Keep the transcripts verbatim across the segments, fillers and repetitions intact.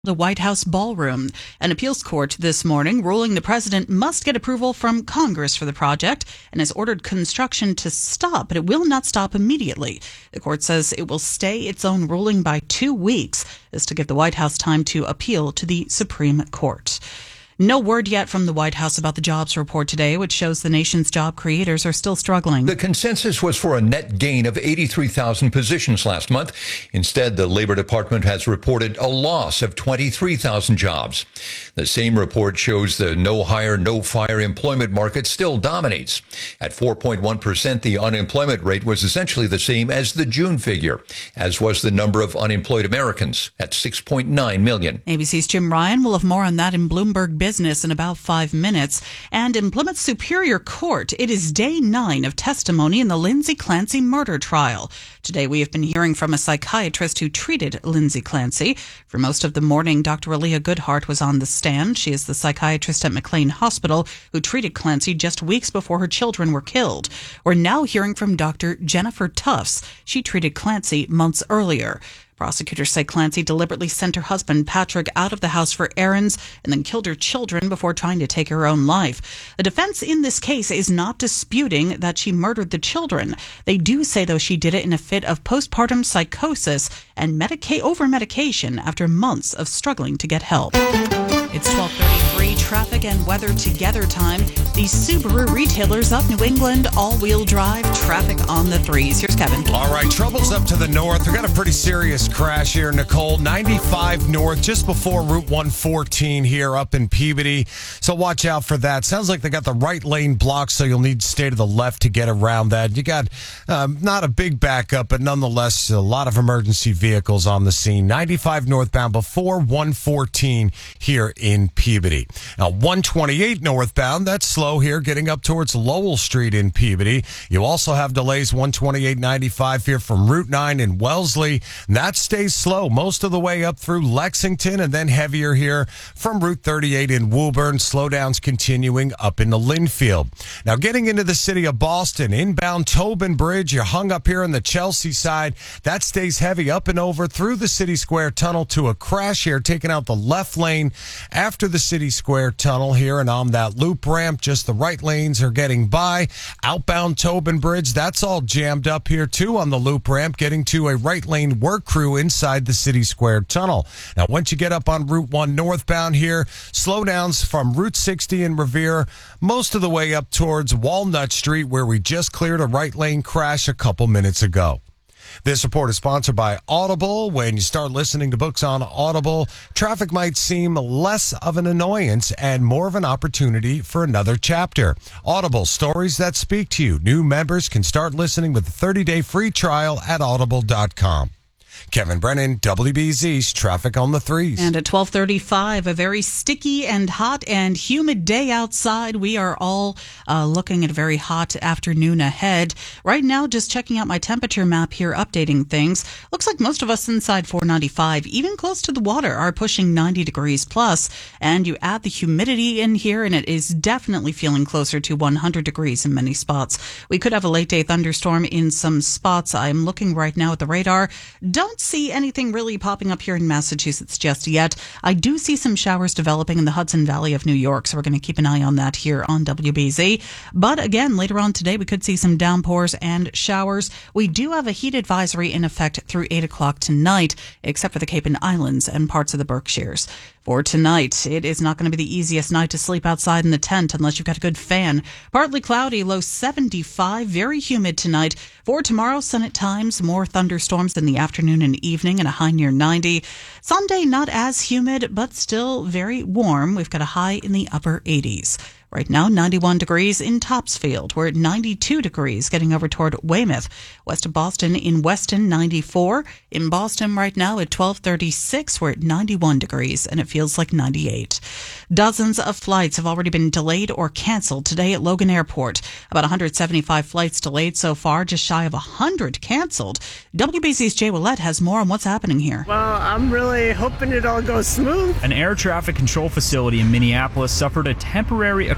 The White House ballroom. An appeals court this morning ruling the president must get approval from Congress for the project and has ordered construction to stop, but it will not stop immediately. The court says it will stay its own ruling by two weeks, is to give the White House time to appeal to the Supreme Court. No word yet from the White House about the jobs report today, which shows the nation's job creators are still struggling. The consensus was for a net gain of eighty-three thousand positions last month. Instead, the Labor Department has reported a loss of twenty-three thousand jobs. The same report shows the no hire, no fire employment market still dominates. At four point one percent, the unemployment rate was essentially the same as the June figure, as was the number of unemployed Americans at six point nine million. A B C's Jim Ryan will have more on that in Bloomberg Business in about five minutes. And in Plymouth Superior Court, it is day nine of testimony in the Lindsay Clancy murder trial. Today, we have been hearing from a psychiatrist who treated Lindsay Clancy. For most of the morning, Doctor Aaliyah Goodhart was on the stand. She is the psychiatrist at McLean Hospital who treated Clancy just weeks before her children were killed. We're now hearing from Doctor Jennifer Tufts. She treated Clancy months earlier. Prosecutors say Clancy deliberately sent her husband, Patrick, out of the house for errands and then killed her children before trying to take her own life. The defense in this case is not disputing that she murdered the children. They do say, though, she did it in a fit of postpartum psychosis and medica- over-medication after months of struggling to get help. It's twelve thirty-three, traffic and weather together time. The Subaru retailers up New England, all-wheel drive, traffic on the threes. Here's Kevin. All right, trouble's up to the north. We got a pretty serious crash here, Nicole. ninety-five north, just before Route one fourteen here up in Peabody. So watch out for that. Sounds like they got the right lane blocked, so you'll need to stay to the left to get around that. You got um, not a big backup, but nonetheless, a lot of emergency vehicles on the scene. ninety-five northbound before one fourteen here in Peabody. Now, one twenty-eight northbound, that's slow here, getting up towards Lowell Street in Peabody. You also have delays one twenty-eight ninety-five here from Route nine in Wellesley. And that stays slow most of the way up through Lexington, and then heavier here from Route thirty-eight in Woburn. Slowdowns continuing up into Linfield. Now, getting into the city of Boston, inbound Tobin Bridge, you're hung up here on the Chelsea side. That stays heavy up and over through the City Square Tunnel to a crash here, taking out the left lane after the City Square Tunnel here, and on that loop ramp, just the right lanes are getting by. Outbound Tobin Bridge, that's all jammed up here too on the loop ramp, getting to a right lane work crew inside the City Square Tunnel. Now, once you get up on Route one northbound here, slowdowns from Route sixty in Revere, most of the way up towards Walnut Street, where we just cleared a right lane crash a couple minutes ago. This report is sponsored by Audible. When you start listening to books on Audible, traffic might seem less of an annoyance and more of an opportunity for another chapter. Audible, stories that speak to you. New members can start listening with a thirty-day free trial at audible dot com. Kevin Brennan, W B Z's Traffic on the Threes. And at twelve thirty-five, a very sticky and hot and humid day outside. We are all uh, looking at a very hot afternoon ahead. Right now, just checking out my temperature map here, updating things. Looks like most of us inside four ninety-five, even close to the water, are pushing ninety degrees plus. And you add the humidity in here, and it is definitely feeling closer to one hundred degrees in many spots. We could have a late day thunderstorm in some spots. I'm looking right now at the radar. Don't see anything really popping up here in Massachusetts just yet. I do see some showers developing in the Hudson Valley of New York, so we're going to keep an eye on that here on W B Z. But again, later on today, we could see some downpours and showers. We do have a heat advisory in effect through eight o'clock tonight, except for the Cape and Islands and parts of the Berkshires. For tonight, it is not going to be the easiest night to sleep outside in the tent unless you've got a good fan. Partly cloudy, low seventy-five, very humid tonight. For tomorrow, sun at times, more thunderstorms in the afternoon and evening, and a high near ninety. Sunday, not as humid, but still very warm. We've got a high in the upper eighties. Right now, ninety-one degrees in Topsfield. We're at ninety-two degrees getting over toward Weymouth. West of Boston in Weston, ninety-four. In Boston right now at twelve thirty-six, we're at ninety-one degrees, and it feels like ninety-eight. Dozens of flights have already been delayed or canceled today at Logan Airport. About one hundred seventy-five flights delayed so far, just shy of one hundred canceled. W B C's Jay Willett has more on what's happening here. Well, I'm really hoping it all goes smooth. An air traffic control facility in Minneapolis suffered a temporary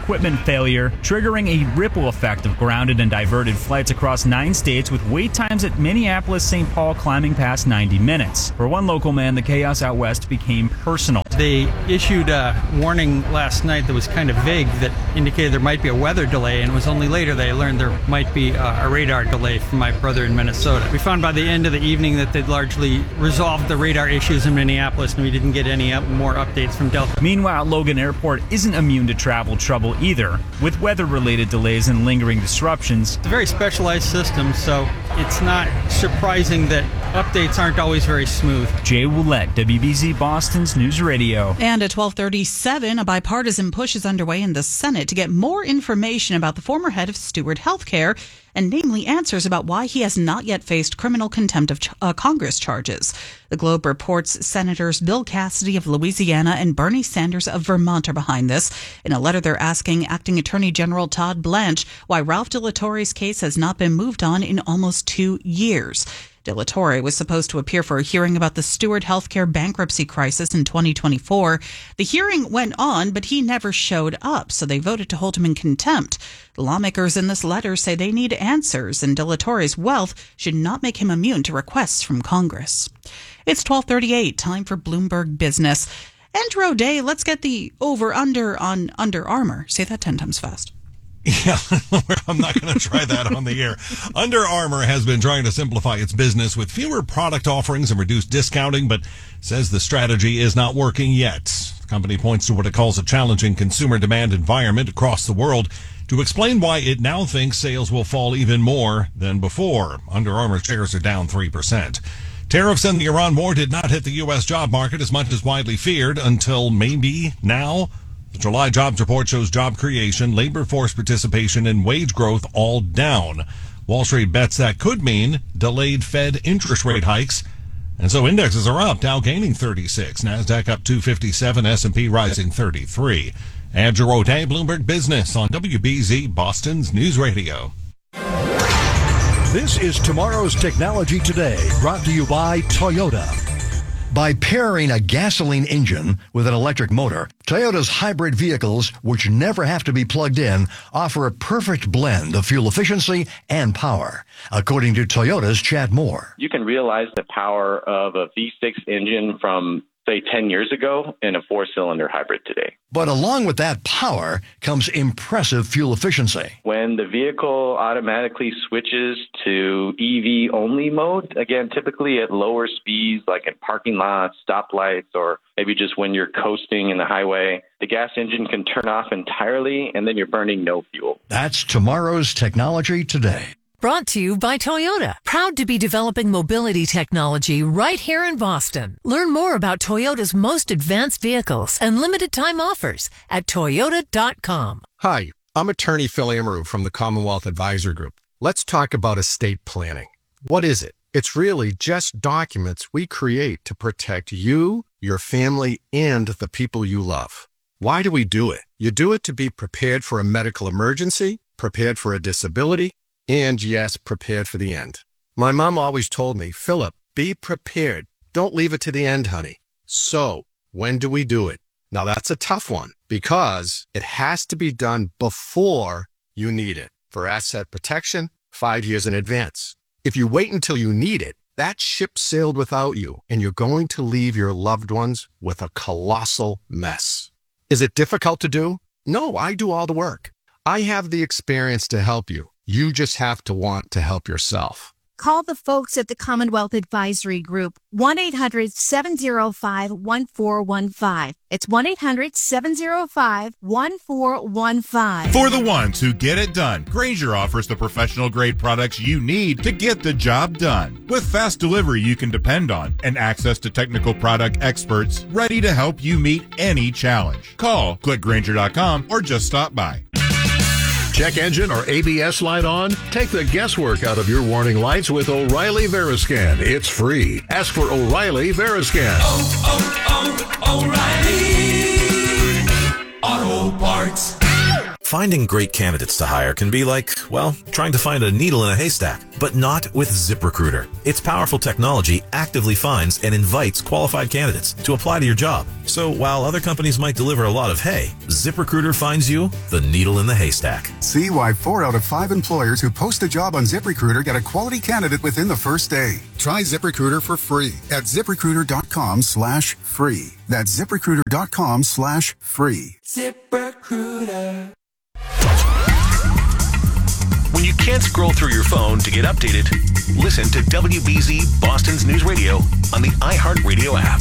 equipment failure, triggering a ripple effect of grounded and diverted flights across nine states with wait times at Minneapolis-Saint Paul climbing past ninety minutes. For one local man, the chaos out west became personal. They issued a warning last night that was kind of vague that indicated there might be a weather delay, and it was only later they learned there might be a, a radar delay from my brother in Minnesota. We found by the end of the evening that they'd largely resolved the radar issues in Minneapolis, and we didn't get any up, more updates from Delta. Meanwhile, Logan Airport isn't immune to travel trouble either, with weather-related delays and lingering disruptions. It's a very specialized system, so it's not surprising that updates aren't always very smooth. Jay Willett, W B Z Boston's News Radio. And at twelve thirty-seven, a bipartisan push is underway in the Senate to get more information about the former head of Steward Healthcare, and namely answers about why he has not yet faced criminal contempt of ch- uh, Congress charges. The Globe reports Senators Bill Cassidy of Louisiana and Bernie Sanders of Vermont are behind this. In a letter, they're asking Acting Attorney General Todd Blanche why Ralph De La Torre's case has not been moved on in almost two years. De La Torre was supposed to appear for a hearing about the Steward Healthcare bankruptcy crisis in twenty twenty-four. The hearing went on, but he never showed up, so they voted to hold him in contempt. The lawmakers in this letter say they need answers, and De La Torre's wealth should not make him immune to requests from Congress. It's twelve thirty-eight, time for Bloomberg Business. Andrew O'Day, let's get the over-under on Under Armour. Say that ten times fast. Yeah, I'm not going to try that on the air. Under Armour has been trying to simplify its business with fewer product offerings and reduced discounting, but says the strategy is not working yet. The company points to what it calls a challenging consumer demand environment across the world to explain why it now thinks sales will fall even more than before. Under Armour shares are down three percent. Tariffs and the Iran war did not hit the U S job market as much as widely feared until maybe now. The July jobs report shows job creation, labor force participation, and wage growth all down. Wall Street bets that could mean delayed Fed interest rate hikes. And so indexes are up, Dow gaining thirty-six, NASDAQ up two fifty-seven, S and P rising thirty-three. Andrew O'Day, Bloomberg Business on W B Z Boston's News Radio. This is Tomorrow's Technology Today, brought to you by Toyota. By pairing a gasoline engine with an electric motor, Toyota's hybrid vehicles, which never have to be plugged in, offer a perfect blend of fuel efficiency and power. According to Toyota's Chad Moore. You can realize the power of a V six engine from, say, ten years ago in a four-cylinder hybrid today. But along with that power comes impressive fuel efficiency. When the vehicle automatically switches to E V-only mode, again, typically at lower speeds, like in parking lots, stoplights, or maybe just when you're coasting in the highway, the gas engine can turn off entirely, and then you're burning no fuel. That's Tomorrow's Technology Today. Brought to you by Toyota, proud to be developing mobility technology right here in Boston. Learn more about Toyota's most advanced vehicles and limited time offers at toyota dot com. Hi, I'm attorney Phil Amaru from the Commonwealth Advisor Group. Let's talk about estate planning. What is it? It's really just documents we create to protect you, your family, and the people you love. Why do we do it? You do it to be prepared for a medical emergency, prepared for a disability, and yes, prepared for the end. My mom always told me, Philip, be prepared. Don't leave it to the end, honey. So, when do we do it? Now that's a tough one because it has to be done before you need it. For asset protection, five years in advance. If you wait until you need it, that ship sailed without you, and you're going to leave your loved ones with a colossal mess. Is it difficult to do? No, I do all the work. I have the experience to help you. You just have to want to help yourself. Call the folks at the Commonwealth Advisory Group, one eight hundred seven oh five one four one five. It's one eight hundred seven oh five one four one five. For the ones who get it done, Grainger offers the professional-grade products you need to get the job done. With fast delivery you can depend on and access to technical product experts ready to help you meet any challenge. Call, click Grainger dot com, or just stop by. Check engine or A B S light on? Take the guesswork out of your warning lights with O'Reilly Veriscan. It's free. Ask for O'Reilly Veriscan. Oh, oh, oh, O'Reilly Auto Parts. Finding great candidates to hire can be like, well, trying to find a needle in a haystack, but not with ZipRecruiter. Its powerful technology actively finds and invites qualified candidates to apply to your job. So while other companies might deliver a lot of hay, ZipRecruiter finds you the needle in the haystack. See why four out of five employers who post a job on ZipRecruiter get a quality candidate within the first day. Try ZipRecruiter for free at ZipRecruiter.com slash free. That's ZipRecruiter.com slash free. ZipRecruiter. When you can't scroll through your phone to get updated, listen to W B Z Boston's News Radio on the iHeartRadio app.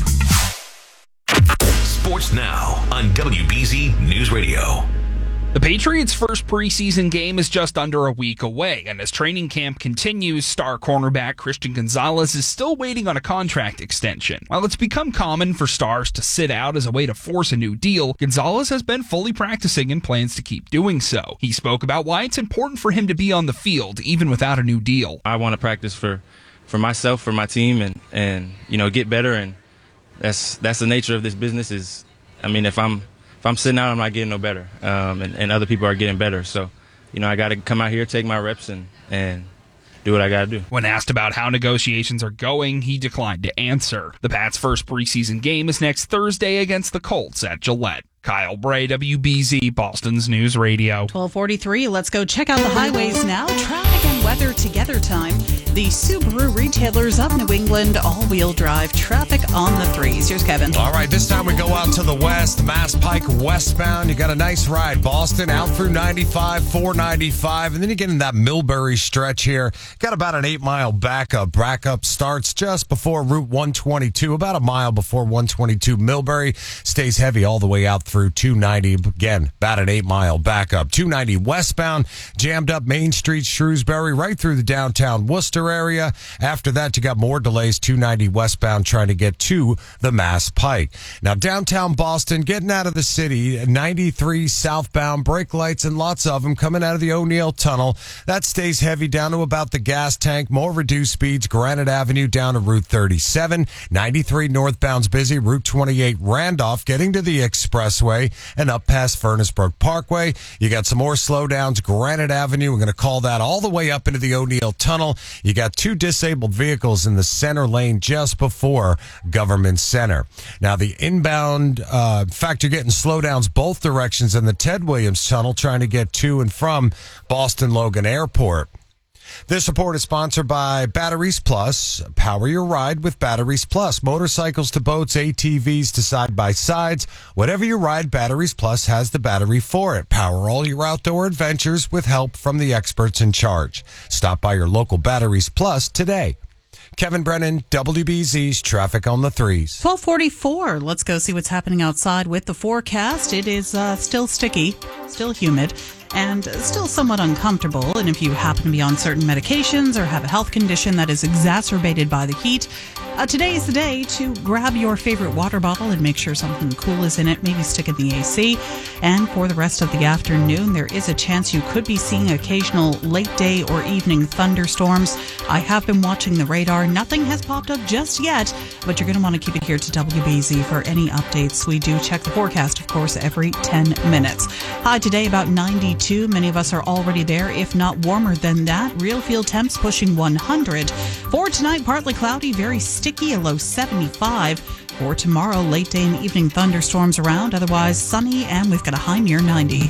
Sports now on W B Z News Radio. The Patriots' first preseason game is just under a week away, and as training camp continues, star cornerback Christian Gonzalez is still waiting on a contract extension. While it's become common for stars to sit out as a way to force a new deal, Gonzalez has been fully practicing and plans to keep doing so. He spoke about why it's important for him to be on the field, even without a new deal. I want to practice for, for myself, for my team, and, and you know, get better, and that's that's the nature of this business. Is I mean, if I'm If I'm sitting out, I'm not getting no better, um, and, and other people are getting better. So, you know, I got to come out here, take my reps, and, and do what I got to do. When asked about how negotiations are going, he declined to answer. The Pats' first preseason game is next Thursday against the Colts at Gillette. Kyle Bray, W B Z, Boston's News Radio. twelve forty-three, let's go check out the highways now. Traffic and weather together time. The Subaru retailers of New England, all-wheel drive traffic on the threes. Here's Kevin. All right, this time we go out to the west, Mass Pike westbound. You got a nice ride. Boston out through ninety-five, four ninety-five, and then you get in that Millbury stretch here. Got about an eight-mile backup. Backup starts just before Route one twenty-two, about a mile before one twenty-two. Millbury stays heavy all the way out through two ninety. Again, about an eight-mile backup. two ninety westbound, jammed up Main Street, Shrewsbury, right through the downtown Worcester area. After that, you got more delays, two ninety westbound, trying to get to the Mass Pike. Now, downtown Boston, getting out of the city, ninety-three southbound, brake lights and lots of them coming out of the O'Neill Tunnel. That stays heavy down to about the gas tank. More reduced speeds, Granite Avenue down to Route thirty-seven. ninety-three northbound's busy, Route twenty-eight Randolph, getting to the expressway and up past Furnace Brook Parkway. You got some more slowdowns, Granite Avenue. We're going to call that all the way up into the O'Neill Tunnel. You got two disabled vehicles in the center lane just before Government Center. Now, the inbound, uh, in fact, you're getting slowdowns both directions in the Ted Williams Tunnel trying to get to and from Boston Logan Airport. This report is sponsored by Batteries Plus. Power your ride with Batteries Plus. Motorcycles to boats, A T Vs to side-by-sides. Whatever you ride, Batteries Plus has the battery for it. Power all your outdoor adventures with help from the experts in charge. Stop by your local Batteries Plus today. Kevin Brennan, W B Z's Traffic on the Threes. twelve forty-four. Let's go see what's happening outside with the forecast. It is uh, still sticky, still humid, and still somewhat uncomfortable. And if you happen to be on certain medications or have a health condition that is exacerbated by the heat, uh, today is the day to grab your favorite water bottle and make sure something cool is in it. Maybe stick in the A C. And for the rest of the afternoon, there is a chance you could be seeing occasional late day or evening thunderstorms. I have been watching the radar. Nothing has popped up just yet, but you're going to want to keep it here to W B Z for any updates. We do check the forecast, of course, every ten minutes. High today about ninety-two. Many of us are already there, if not warmer than that. Real field temps pushing one hundred. For tonight, partly cloudy, very sticky, a low seventy-five. For tomorrow, late day and evening thunderstorms around, otherwise sunny, and we've got a high near ninety.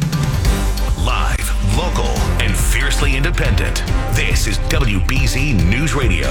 Live, local, and fiercely independent. This is W B Z News Radio.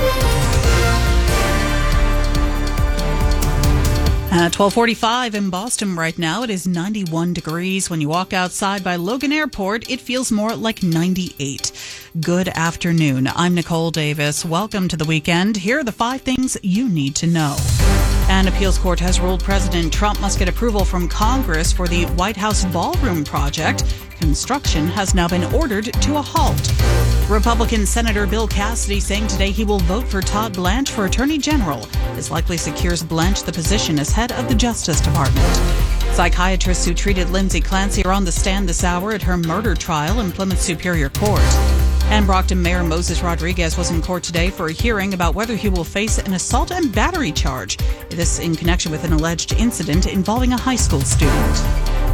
At twelve forty-five in Boston right now, it is ninety-one degrees. When you walk outside by Logan Airport, it feels more like ninety-eight. Good afternoon. I'm Nicole Davis. Welcome to the weekend. Here are the five things you need to know. An appeals court has ruled President Trump must get approval from Congress for the White House ballroom project. Construction has now been ordered to a halt. Republican Senator Bill Cassidy saying today he will vote for Todd Blanche for Attorney General. This likely secures Blanche the position as head of the Justice Department. Psychiatrists who treated Lindsay Clancy are on the stand this hour at her murder trial in Plymouth Superior Court. And Brockton Mayor Moses Rodriguez was in court today for a hearing about whether he will face an assault and battery charge. This in connection with an alleged incident involving a high school student.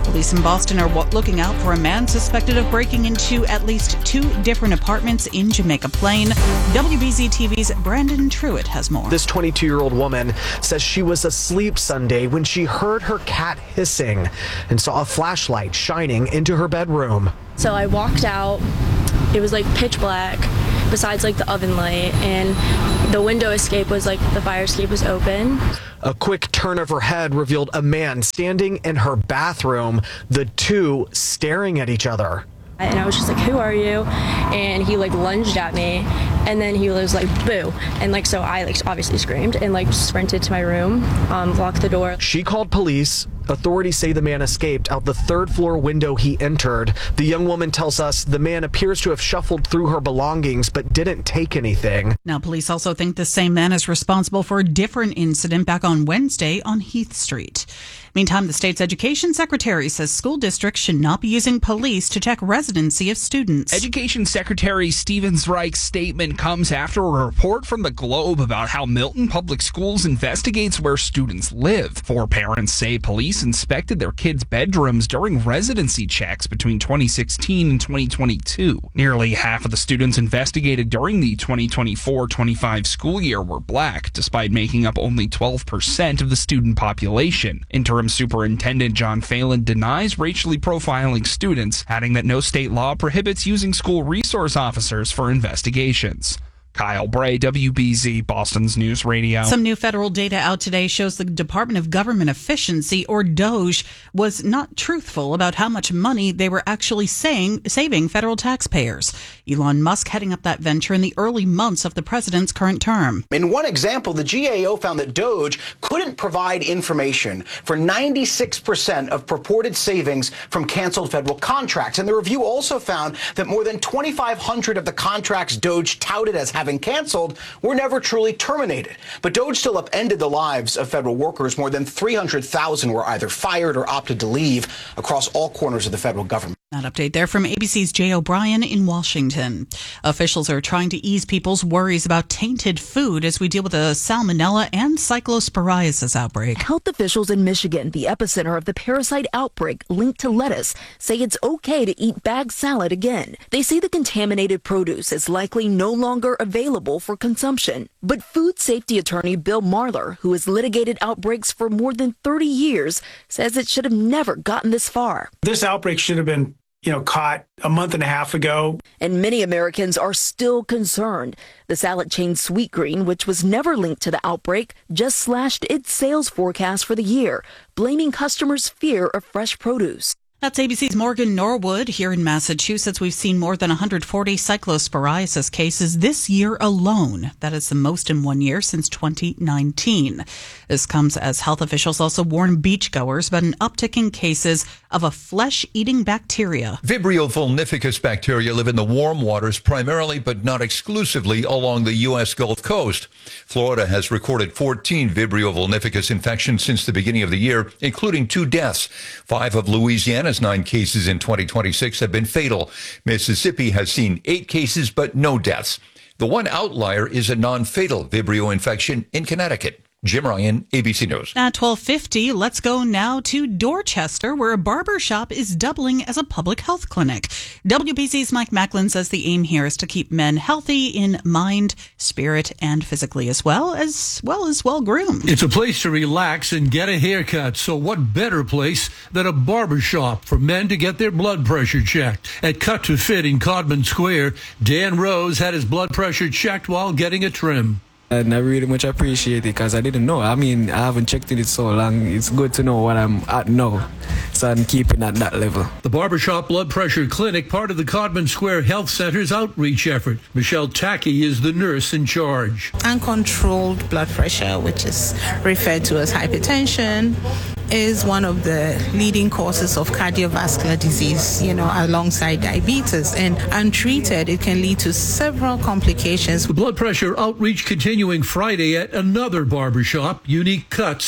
Police in Boston are looking out for a man suspected of breaking into at least two different apartments in Jamaica Plain. W B Z T V's Brandon Truitt has more. This twenty-two-year-old woman says she was asleep Sunday when she heard her cat hissing and saw a flashlight shining into her bedroom. So I walked out. It was like pitch black besides like the oven light, and the window escape was like the fire escape was open. A quick turn of her head revealed a man standing in her bathroom, the two staring at each other. And I was just like, who are you? And he like lunged at me, and then he was like, boo. And like, so I like obviously screamed and like sprinted to my room, um, locked the door. She called police. Authorities say the man escaped out the third floor window he entered. The young woman tells us the man appears to have shuffled through her belongings but didn't take anything. Now, police also think the same man is responsible for a different incident back on Wednesday on Heath Street. Meantime, the state's education secretary says school districts should not be using police to check residency of students. Education Secretary Stephen Reich's statement comes after a report from the Globe about how Milton Public Schools investigates where students live. Four parents say police inspected their kids' bedrooms during residency checks between twenty sixteen and twenty twenty-two. Nearly half of the students investigated during the twenty twenty-four twenty-five school year were black, despite making up only twelve percent of the student population. Interim Superintendent John Phelan denies racially profiling students, adding that no state law prohibits using school resource officers for investigations. Kyle Bray, W B Z, Boston's News Radio. Some new federal data out today shows the Department of Government Efficiency, or DOGE, was not truthful about how much money they were actually saying, saving federal taxpayers. Elon Musk heading up that venture in the early months of the president's current term. In one example, the G A O found that DOGE couldn't provide information for ninety-six percent of purported savings from canceled federal contracts. And the review also found that more than twenty-five hundred of the contracts DOGE touted as having canceled were never truly terminated. But DOGE still upended the lives of federal workers. More than three hundred thousand were either fired or opted to leave across all corners of the federal government. That update there from A B C's Jay O'Brien in Washington. Officials are trying to ease people's worries about tainted food as we deal with a salmonella and cyclosporiasis outbreak. Health officials in Michigan, the epicenter of the parasite outbreak linked to lettuce, say it's okay to eat bagged salad again. They say the contaminated produce is likely no longer available for consumption. But food safety attorney Bill Marler, who has litigated outbreaks for more than thirty years, says it should have never gotten this far. This outbreak should have been you know, caught a month and a half ago. And many Americans are still concerned. The salad chain Sweetgreen, which was never linked to the outbreak, just slashed its sales forecast for the year, blaming customers' fear of fresh produce. That's A B C's Morgan Norwood. Here in Massachusetts, we've seen more than one hundred forty cyclosporiasis cases this year alone. That is the most in one year since twenty nineteen. This comes as health officials also warn beachgoers about an uptick in cases of a flesh-eating bacteria. Vibrio vulnificus bacteria live in the warm waters primarily, but not exclusively, along the U S Gulf Coast. Florida has recorded fourteen Vibrio vulnificus infections since the beginning of the year, including two deaths. Five of Louisiana's nine cases in twenty twenty-six have been fatal. Mississippi has seen eight cases, but no deaths. The one outlier is a non-fatal Vibrio infection in Connecticut. Jim Ryan, A B C News. At twelve fifty, let's go now to Dorchester, where a barber shop is doubling as a public health clinic. W B C's Mike Macklin says the aim here is to keep men healthy in mind, spirit, and physically as well as well as well-groomed. It's a place to relax and get a haircut, so what better place than a barber shop for men to get their blood pressure checked? At Cut to Fit in Codman Square, Dan Rose had his blood pressure checked while getting a trim. And I really much appreciate it because I didn't know. I mean, I haven't checked it so long. It's good to know what I'm at now, so I'm keeping at that level. The Barbershop Blood Pressure Clinic, part of the Codman Square Health Center's outreach effort. Michelle Tackey is the nurse in charge. Uncontrolled blood pressure, which is referred to as hypertension, is one of the leading causes of cardiovascular disease, you know, alongside diabetes. And untreated, it can lead to several complications. The blood pressure outreach continuing Friday at another barbershop, Unique Cuts,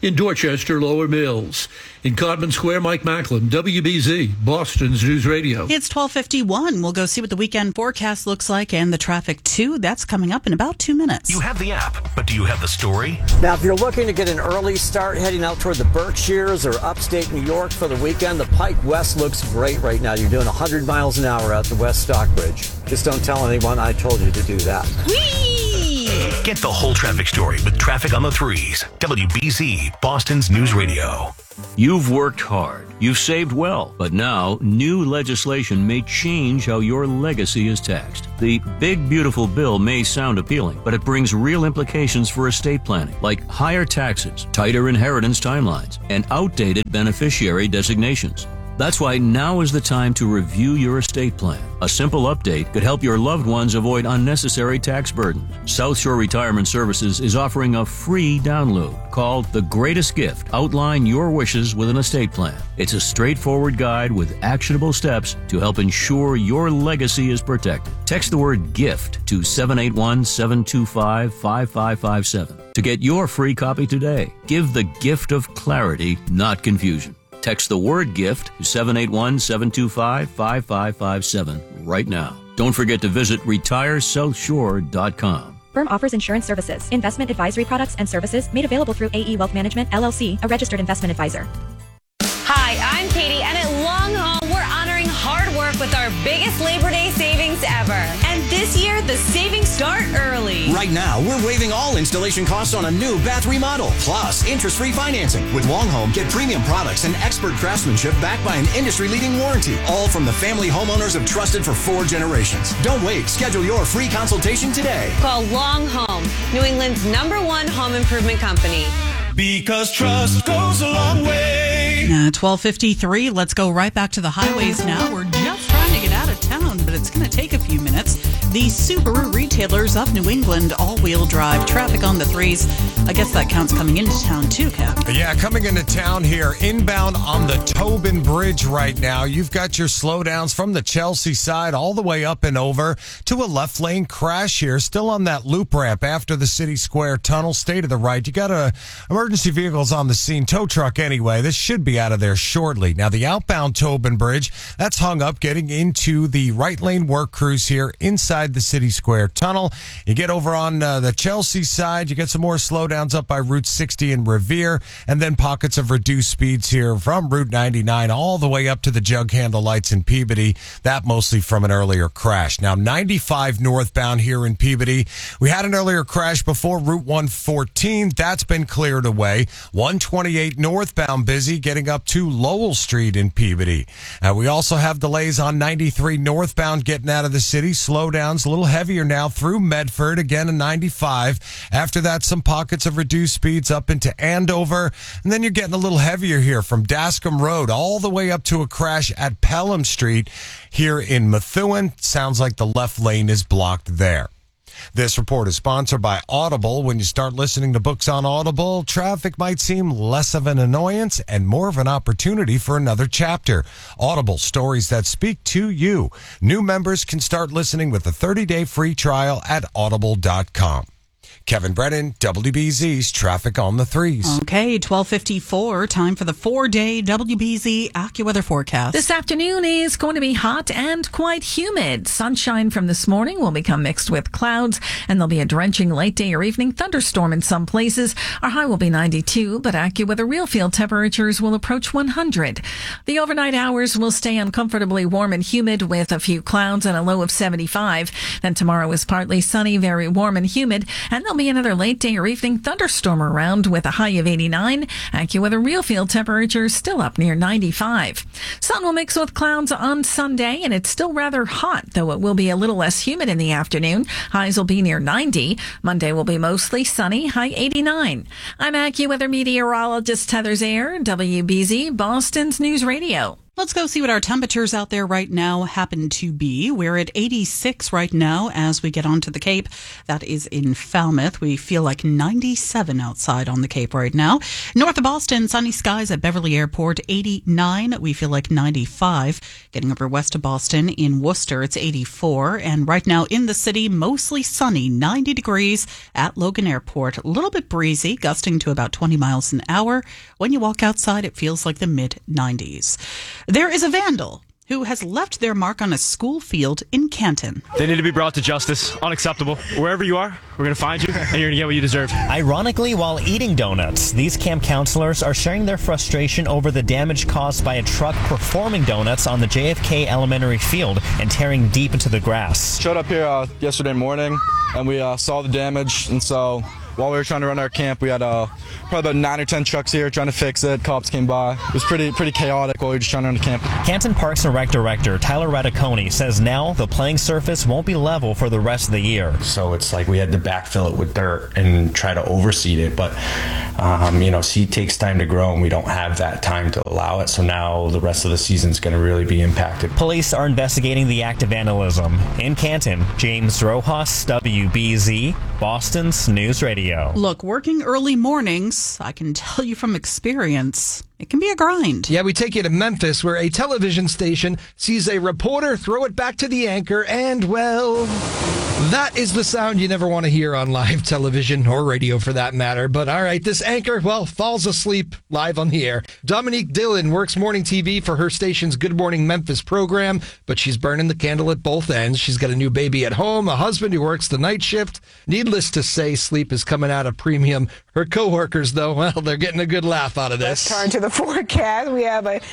In Dorchester, Lower Mills. In Codman Square, Mike Macklin, W B Z, Boston's News Radio. It's twelve fifty-one. We'll go see what the weekend forecast looks like and the traffic, too. That's coming up in about two minutes. You have the app, but do you have the story? Now, if you're looking to get an early start heading out toward the Berkshires or upstate New York for the weekend, the Pike West looks great right now. You're doing one hundred miles an hour out to West Stockbridge. Just don't tell anyone I told you to do that. Whee! Get the whole traffic story with Traffic on the Threes. W B Z, Boston's News Radio. You've worked hard. You've saved well. But now, new legislation may change how your legacy is taxed. The Big Beautiful Bill may sound appealing, but it brings real implications for estate planning, like higher taxes, tighter inheritance timelines, and outdated beneficiary designations. That's why now is the time to review your estate plan. A simple update could help your loved ones avoid unnecessary tax burdens. South Shore Retirement Services is offering a free download called The Greatest Gift. Outline your wishes with an estate plan. It's a straightforward guide with actionable steps to help ensure your legacy is protected. Text the word GIFT to seven eight one, seven two five, five five five seven to get your free copy today. Give the gift of clarity, not confusion. Text the word GIFT to seven eight one, seven two five, five five five seven right now. Don't forget to visit retire south shore dot com. Firm offers insurance services, investment advisory products and services made available through A E Wealth Management, L L C, a registered investment advisor. Hi, I'm Katie, and at Long Home, we're honoring hard work with our biggest Labor Day savings ever. And this year, the savings start early. Right now, we're waiving all installation costs on a new bath remodel, plus interest-free financing. With Long Home, get premium products and expert craftsmanship backed by an industry-leading warranty, all from the family homeowners have trusted for four generations. Don't wait. Schedule your free consultation today. Call Long Home, New England's number one home improvement company. Because trust goes a long way. Uh, twelve fifty-three. Let's go right back to the highways now. We're just trying to get out of town, but it's going to take a few minutes. The Subaru retailers of New England, all-wheel drive, traffic on the threes. I guess that counts coming into town too, Cap. Yeah, coming into town here, inbound on the Tobin Bridge right now. You've got your slowdowns from the Chelsea side all the way up and over to a left lane crash here. Still on that loop ramp after the City Square tunnel. Stay to the right. You got a emergency vehicles on the scene. Tow truck anyway. This should be out of there shortly. Now, the outbound Tobin Bridge, that's hung up getting into the right lane work crews here inside the City Square tunnel. You get over on uh, the Chelsea side, you get some more slowdowns up by Route sixty in Revere, and then pockets of reduced speeds here from Route ninety-nine all the way up to the jug handle lights in Peabody. That mostly from an earlier crash. Now, ninety-five northbound here in Peabody. We had an earlier crash before Route one fourteen. That's been cleared away. one twenty-eight northbound busy getting up to Lowell Street in Peabody. Uh, we also have delays on ninety-three northbound getting out of the city. Slowdowns a little heavier now through Medford, again in ninety-five. After that, some pockets of reduced speeds up into Andover. And then you're getting a little heavier here from Dascom Road all the way up to a crash at Pelham Street here in Methuen. Sounds like the left lane is blocked there. This report is sponsored by Audible. When you start listening to books on Audible, traffic might seem less of an annoyance and more of an opportunity for another chapter. Audible, stories that speak to you. New members can start listening with a thirty-day free trial at audible dot com. Kevin Brennan, W B Z's Traffic on the Threes. Okay, twelve fifty-four. Time for the four-day W B Z AccuWeather forecast. This afternoon is going to be hot and quite humid. Sunshine from this morning will become mixed with clouds, and there'll be a drenching late day or evening thunderstorm in some places. Our high will be ninety-two, but AccuWeather real field temperatures will approach one hundred. The overnight hours will stay uncomfortably warm and humid with a few clouds and a low of seventy-five. Then tomorrow is partly sunny, very warm and humid, and there'll be another late day or evening thunderstorm around with a high of eighty-nine. AccuWeather real field temperatures still up near ninety-five. Sun will mix with clouds on Sunday, and it's still rather hot, though it will be a little less humid in the afternoon. Highs will be near ninety. Monday will be mostly sunny, high eighty-nine. I'm AccuWeather meteorologist Heather Zayer, W B Z, Boston's News Radio. Let's go see what our temperatures out there right now happen to be. We're at eighty-six right now as we get onto the Cape. That is in Falmouth. We feel like ninety-seven outside on the Cape right now. North of Boston, sunny skies at Beverly Airport, eighty-nine. We feel like ninety-five. Getting over west of Boston in Worcester, it's eighty-four. And right now in the city, mostly sunny, ninety degrees at Logan Airport. A little bit breezy, gusting to about twenty miles an hour. When you walk outside, it feels like the mid nineties. There is a vandal who has left their mark on a school field in Canton. They need to be brought to justice. Unacceptable. Wherever you are, we're going to find you, and you're going to get what you deserve. Ironically, while eating donuts, these camp counselors are sharing their frustration over the damage caused by a truck performing donuts on the J F K Elementary field and tearing deep into the grass. Showed up here uh, yesterday morning, and we uh, saw the damage, and so while we were trying to run our camp, we had uh, probably about nine or ten trucks here trying to fix it. Cops came by. It was pretty pretty chaotic while we were just trying to run the camp. Canton Parks and Rec Director Tyler Radiconi says now the playing surface won't be level for the rest of the year. So it's like we had to backfill it with dirt and try to overseed it. But, um, you know, seed takes time to grow, and we don't have that time to allow it. So now the rest of the season is going to really be impacted. Police are investigating the act of vandalism. In Canton, James Rojas, W B Z, Boston's News Radio. Look, working early mornings, I can tell you from experience, it can be a grind. Yeah, we take you to Memphis, where a television station sees a reporter throw it back to the anchor, and, well, that is the sound you never want to hear on live television, or radio for that matter. But all right, this anchor, well, falls asleep live on the air. Dominique Dillon works morning T V for her station's Good Morning Memphis program, but she's burning the candle at both ends. She's got a new baby at home, a husband who works the night shift. Needless to say, sleep is coming out of premium. Her coworkers, though, well, they're getting a good laugh out of this. Let's turn to the forecast. We have a...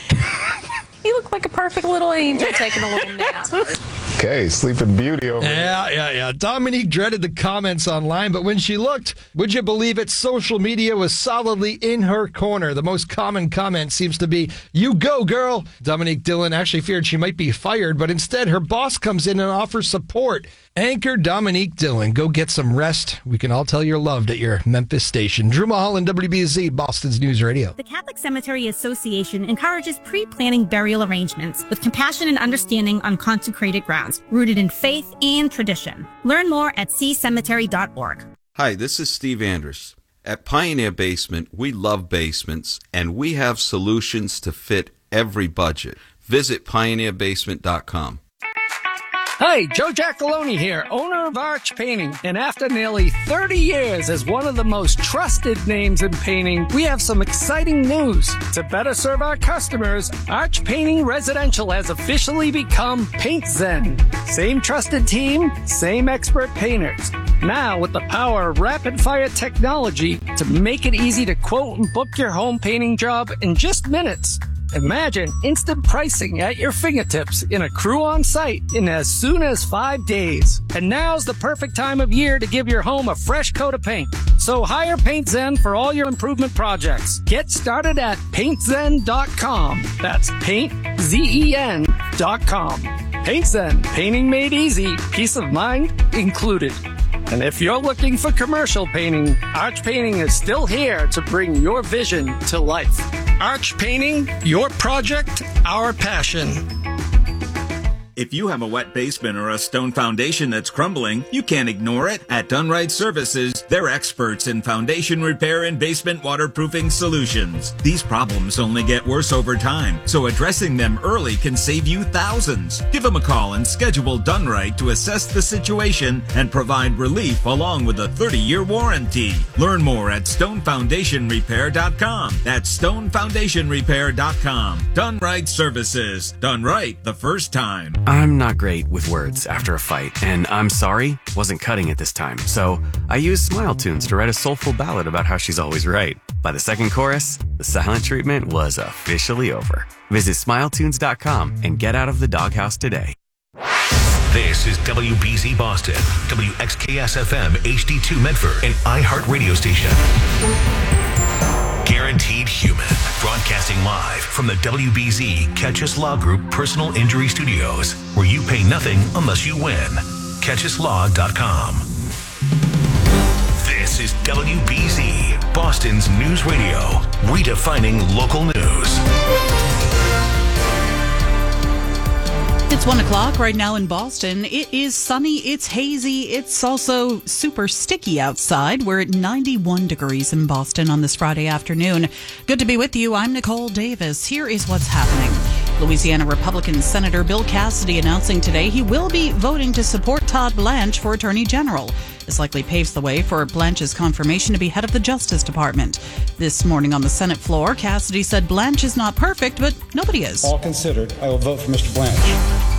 You look like a perfect little angel taking a little nap. Okay, sleeping beauty over Yeah, yeah, yeah. Dominique dreaded the comments online, but when she looked, would you believe it, social media was solidly in her corner. The most common comment seems to be, "You go, girl." Dominique Dillon actually feared she might be fired, but instead her boss comes in and offers support. Anchor Dominique Dillon, go get some rest. We can all tell you're loved at your Memphis station. Drew Mulholland, W B Z, Boston's News Radio. The Catholic Cemetery Association encourages pre-planning burial arrangements with compassion and understanding on consecrated grounds, rooted in faith and tradition. Learn more at c cemetery dot org. Hi, this is Steve Andrus. At Pioneer Basement, we love basements, and we have solutions to fit every budget. Visit pioneer basement dot com. Hi, Joe Giacalone here, owner of Arch Painting. And after nearly thirty years as one of the most trusted names in painting, we have some exciting news. To better serve our customers, Arch Painting Residential has officially become Paint Zen. Same trusted team, same expert painters. Now with the power of rapid-fire technology to make it easy to quote and book your home painting job in just minutes. Imagine instant pricing at your fingertips in a crew on site in as soon as five days. And now's the perfect time of year to give your home a fresh coat of paint. So hire Paint Zen for all your improvement projects. Get started at paint zen dot com. That's paint zen dot com. Paint Zen, painting made easy, peace of mind included. And if you're looking for commercial painting, Arch Painting is still here to bring your vision to life. Arch Painting, your project, our passion. If you have a wet basement or a stone foundation that's crumbling, you can't ignore it. At Dunright Services, they're experts in foundation repair and basement waterproofing solutions. These problems only get worse over time, so addressing them early can save you thousands. Give them a call and schedule Dunright to assess the situation and provide relief along with a thirty-year warranty. Learn more at stone foundation repair dot com. That's stone foundation repair dot com. Dunright Services. Done right the first time. I'm not great with words after a fight, and I'm sorry wasn't cutting it this time. So I used Smile Tunes to write a soulful ballad about how she's always right. By the second chorus, the silent treatment was officially over. Visit smile tunes dot com and get out of the doghouse today. This is W B Z Boston, W X K S F M H D two Medford, an iHeart radio station. Guaranteed Human, broadcasting live from the W B Z Catch Us Law Group Personal Injury Studios, where you pay nothing unless you win. catch us law dot com. This is W B Z, Boston's news radio, redefining local news. It's one o'clock right now in Boston. It is sunny, it's hazy, it's also super sticky outside. We're at ninety-one degrees in Boston on this Friday afternoon. Good to be with you. I'm Nicole Davis. Here is what's happening. Louisiana Republican Senator Bill Cassidy announcing today he will be voting to support Todd Blanche for Attorney General. This likely paves the way for Blanche's confirmation to be head of the Justice Department. This morning on the Senate floor, Cassidy said Blanche is not perfect, but nobody is. All considered, I will vote for Mister Blanche.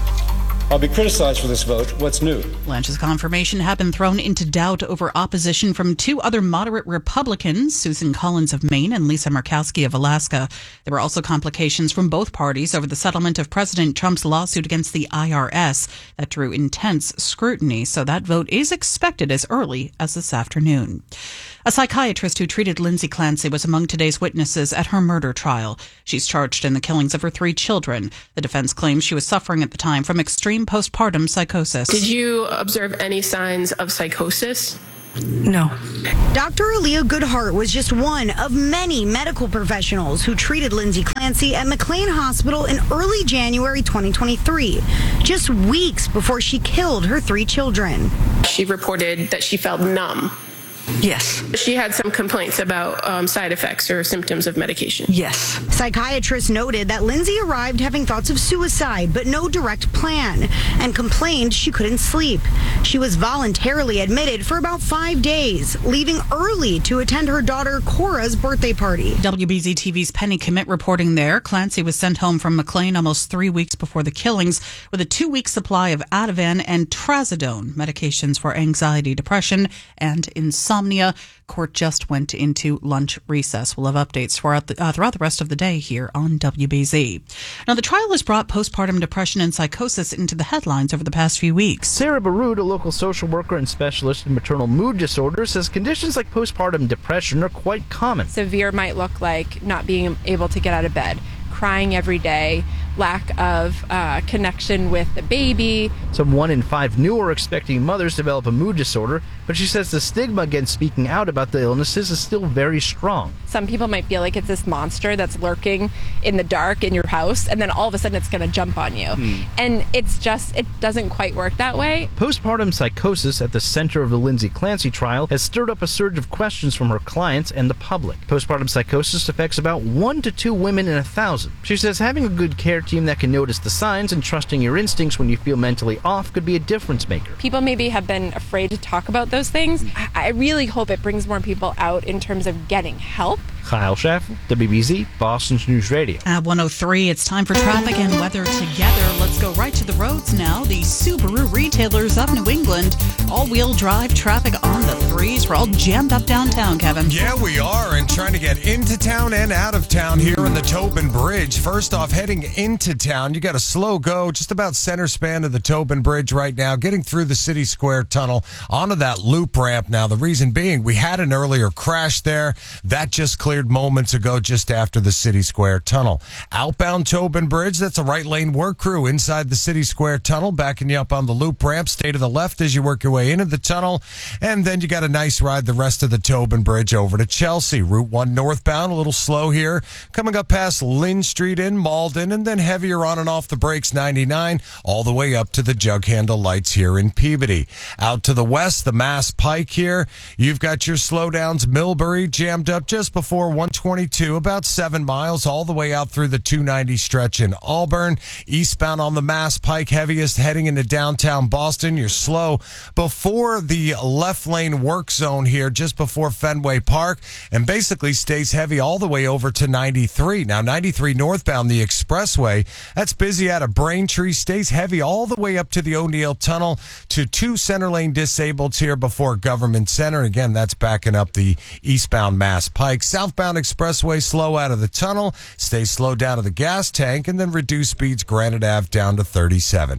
I'll be criticized for this vote. What's new? Blanche's confirmation had been thrown into doubt over opposition from two other moderate Republicans, Susan Collins of Maine and Lisa Murkowski of Alaska. There were also complications from both parties over the settlement of President Trump's lawsuit against the I R S that drew intense scrutiny, so that vote is expected as early as this afternoon. A psychiatrist who treated Lindsay Clancy was among today's witnesses at her murder trial. She's charged in the killings of her three children. The defense claims she was suffering at the time from extreme postpartum psychosis. Did you observe any signs of psychosis? No. Doctor Aaliyah Goodhart was just one of many medical professionals who treated Lindsay Clancy at McLean Hospital in early January twenty twenty-three, just weeks before she killed her three children. She reported that she felt numb. Yes. She had some complaints about um, side effects or symptoms of medication. Yes. Psychiatrists noted that Lindsay arrived having thoughts of suicide, but no direct plan, and complained she couldn't sleep. She was voluntarily admitted for about five days, leaving early to attend her daughter Cora's birthday party. W B Z T V's Penny Commit reporting there. Clancy was sent home from McLean almost three weeks before the killings with a two-week supply of Ativan and Trazodone, medications for anxiety, depression, and insomnia. Insomnia. Court just went into lunch recess. We'll have updates throughout the, uh, throughout the rest of the day here on W B Z. Now, the trial has brought postpartum depression and psychosis into the headlines over the past few weeks. Sarah Baroud, a local social worker and specialist in maternal mood disorders, says conditions like postpartum depression are quite common. Severe might look like not being able to get out of bed, crying every day, lack of uh, connection with the baby. Some one in five new or expecting mothers develop a mood disorder, but she says the stigma against speaking out about the illnesses is still very strong. Some people might feel like it's this monster that's lurking in the dark in your house, and then all of a sudden it's going to jump on you. Hmm. And it's just, it doesn't quite work that way. Postpartum psychosis at the center of the Lindsay Clancy trial has stirred up a surge of questions from her clients and the public. Postpartum psychosis affects about one to two women in a thousand. She says having a good care team that can notice the signs and trusting your instincts when you feel mentally off could be a difference maker. People maybe have been afraid to talk about those things. I really hope it brings more people out in terms of getting help. Kyle Schaff, W B Z, Boston's News Radio. At one oh three, it's time for traffic and weather together. Let's go right to the roads now. The Subaru retailers of New England, all-wheel drive traffic on the threes. We're all jammed up downtown, Kevin. Yeah, we are, and trying to get into town and out of town here on the Tobin Bridge. First off, heading into town, you got a slow go just about center span of the Tobin Bridge right now, getting through the City Square Tunnel onto that loop ramp now. The reason being, we had an earlier crash there. That just cleared moments ago just after the City Square Tunnel. Outbound Tobin Bridge, that's a right lane work crew inside the City Square Tunnel, backing you up on the loop ramp. Stay to the left as you work your way into the tunnel, and then you got a nice ride the rest of the Tobin Bridge over to Chelsea. Route one northbound, a little slow here, coming up past Lynn Street in Malden, and then heavier on and off the brakes ninety-nine, all the way up to the jug handle lights here in Peabody. Out to the west, the Mass Pike here, you've got your slowdowns. Millbury jammed up just before one twenty-two, about seven miles, all the way out through the two ninety stretch in Auburn. Eastbound on the Mass Pike, heaviest heading into downtown Boston. You're slow before the left lane work zone here, just before Fenway Park, and basically stays heavy all the way over to ninety-three. Now, ninety-three northbound, the expressway, that's busy out of Braintree, stays heavy all the way up to the O'Neill Tunnel to two center lane disableds here before Government Center. Again, that's backing up the eastbound Mass Pike. Southbound expressway slow out of the tunnel, stay slow down to the gas tank, and then reduce speeds Granite Ave down to thirty-seven.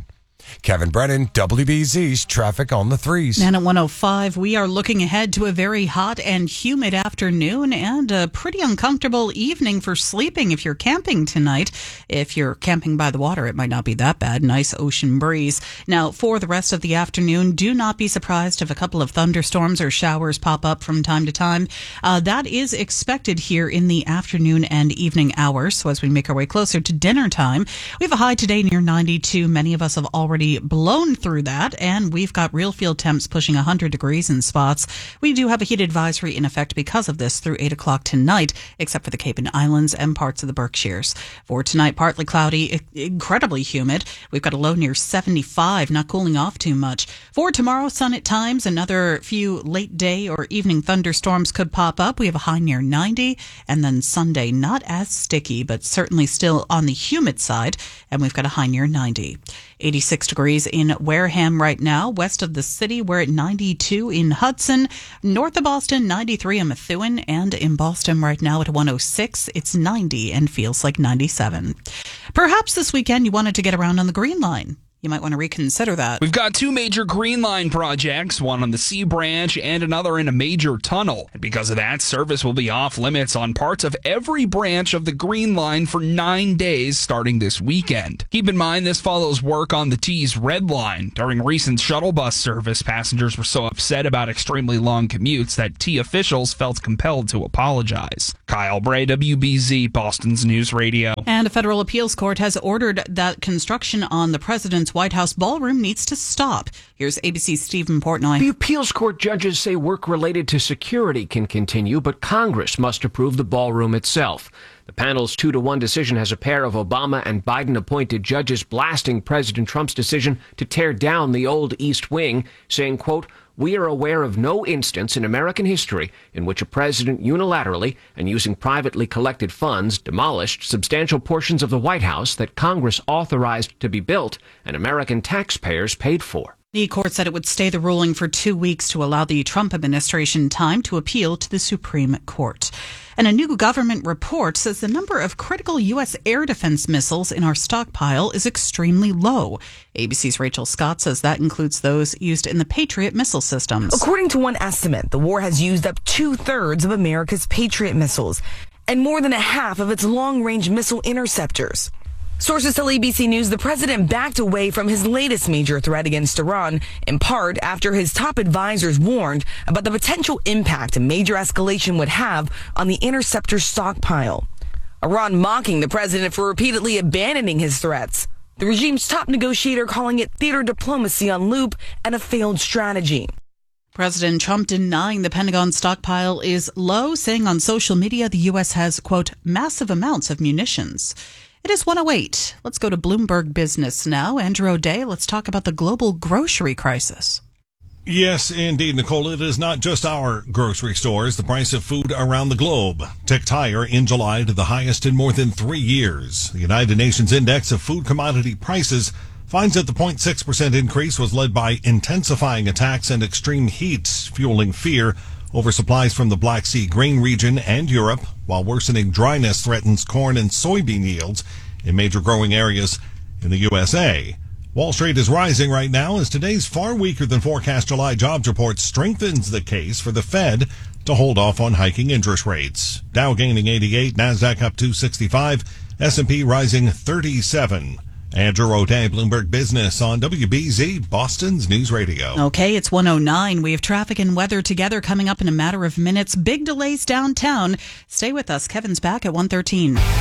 Kevin Brennan, W B Z's Traffic on the Threes. And at one oh five, we are looking ahead to a very hot and humid afternoon and a pretty uncomfortable evening for sleeping if you're camping tonight. If you're camping by the water, it might not be that bad. Nice ocean breeze. Now, for the rest of the afternoon, do not be surprised if a couple of thunderstorms or showers pop up from time to time. Uh, that is expected here in the afternoon and evening hours. So as we make our way closer to dinner time, we have a high today near ninety-two. Many of us have already blown through that, and we've got real field temps pushing one hundred degrees in spots. We do have a heat advisory in effect because of this through eight o'clock tonight, except for the Cape and Islands and parts of the Berkshires. For tonight, partly cloudy, incredibly humid. We've got a low near seventy-five, not cooling off too much. For tomorrow, sun at times. Another few late day or evening thunderstorms could pop up. We have a high near ninety, and then Sunday, not as sticky, but certainly still on the humid side, and we've got a high near ninety. eighty-six degrees in Wareham right now. West of the city, we're at ninety-two in Hudson. North of Boston, ninety-three in Methuen. And in Boston right now at one oh six, it's ninety and feels like ninety-seven. Perhaps this weekend you wanted to get around on the Green Line. You might want to reconsider that. We've got two major Green Line projects, one on the C Branch and another in a major tunnel. And because of that, service will be off limits on parts of every branch of the Green Line for nine days starting this weekend. Keep in mind, this follows work on the T's Red Line. During recent shuttle bus service, passengers were so upset about extremely long commutes that T officials felt compelled to apologize. Kyle Bray, W B Z, Boston's News Radio. And a federal appeals court has ordered that construction on the president's White House ballroom needs to stop. Here's A B C's Stephen Portnoy. The appeals court judges say work related to security can continue, but Congress must approve the ballroom itself. The panel's two to one decision has a pair of Obama and Biden-appointed judges blasting President Trump's decision to tear down the old East Wing, saying, quote, "We are aware of no instance in American history in which a president unilaterally and using privately collected funds demolished substantial portions of the White House that Congress authorized to be built and American taxpayers paid for." The court said it would stay the ruling for two weeks to allow the Trump administration time to appeal to the Supreme Court. And a new government report says the number of critical U S air defense missiles in our stockpile is extremely low. A B C's Rachel Scott says that includes those used in the Patriot missile systems. According to one estimate, the war has used up two-thirds of America's Patriot missiles and more than a half of its long-range missile interceptors. Sources tell A B C News the president backed away from his latest major threat against Iran, in part after his top advisors warned about the potential impact a major escalation would have on the interceptor stockpile. Iran mocking the president for repeatedly abandoning his threats. The regime's top negotiator calling it theater diplomacy on loop and a failed strategy. President Trump denying the Pentagon stockpile is low, saying on social media the U S has, quote, massive amounts of munitions. It is one oh eight. Let's go to Bloomberg Business now. Andrew O'Day, let's talk about the global grocery crisis. Yes, indeed, Nicole. It is not just our grocery stores. The price of food around the globe ticked higher in July to the highest in more than three years. The United Nations Index of Food Commodity Prices finds that the zero point six percent increase was led by intensifying attacks and extreme heat, fueling fear over supplies from the Black Sea grain region and Europe, while worsening dryness threatens corn and soybean yields in major growing areas in the U S A. Wall Street is rising right now as today's far weaker than forecast July jobs report strengthens the case for the Fed to hold off on hiking interest rates. Dow gaining eighty-eight, NASDAQ up two sixty-five, S and P rising thirty-seven. Andrew O'Day, Bloomberg Business on W B Z, Boston's News Radio. Okay, it's one oh nine. We have traffic and weather together coming up in a matter of minutes. Big delays downtown. Stay with us. Kevin's back at one thirteen. There's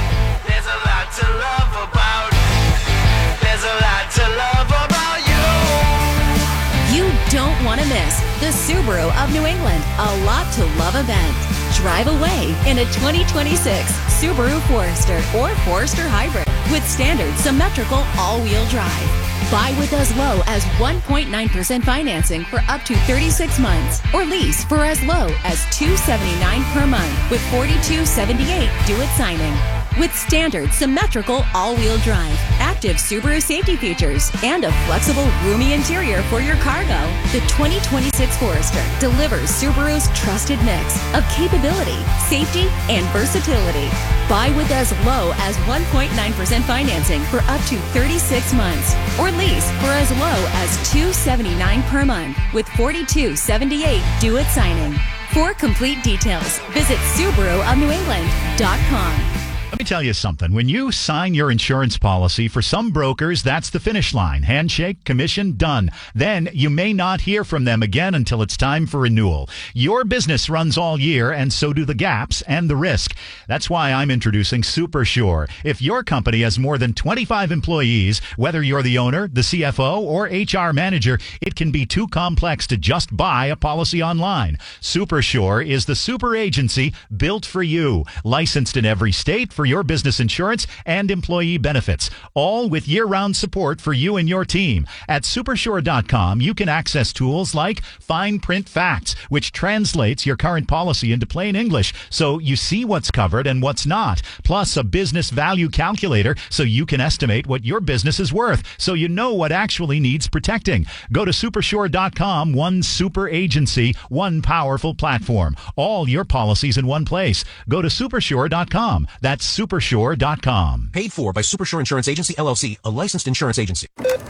a lot to love about. There's a lot to love about you. You don't want to miss the Subaru of New England A Lot to Love event. Drive away in a twenty twenty-six Subaru Forester or Forester Hybrid with standard symmetrical all-wheel drive. Buy with as low as one point nine percent financing for up to thirty-six months or lease for as low as two hundred seventy-nine dollars per month with forty-two seventy-eight due at signing. with standard symmetrical all-wheel drive, active Subaru safety features, and a flexible, roomy interior for your cargo. The twenty twenty-six Forester delivers Subaru's trusted mix of capability, safety, and versatility. Buy with as low as one point nine percent financing for up to thirty-six months, or lease for as low as two hundred seventy-nine dollars per month with forty-two seventy-eight due at signing. For complete details, visit Subaru of New England dot com. Let me tell you something. When you sign your insurance policy, for some brokers, that's the finish line. Handshake, commission, done. Then you may not hear from them again until it's time for renewal. Your business runs all year, and so do the gaps and the risk. That's why I'm introducing SuperSure. If your company has more than twenty-five employees, whether you're the owner, the C F O, or H R manager, it can be too complex to just buy a policy online. SuperSure is the super agency built for you, licensed in every state for your business insurance and employee benefits, all with year-round support for you and your team. At Supersure dot com, you can access tools like Fine Print Facts, which translates your current policy into plain English so you see what's covered and what's not, plus a business value calculator so you can estimate what your business is worth so you know what actually needs protecting. Go to Supersure dot com, one super agency, one powerful platform. All your policies in one place. Go to Supersure dot com. That's Supersure dot com. Paid for by Supersure Insurance Agency, L L C, a licensed insurance agency.